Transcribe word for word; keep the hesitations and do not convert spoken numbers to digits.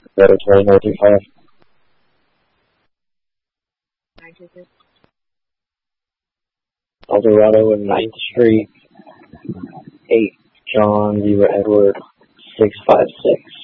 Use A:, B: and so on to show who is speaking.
A: Better twenty nine two five.
B: nine two six.
A: Eldorado and ninth Street. eight John, zero Edward, six five six.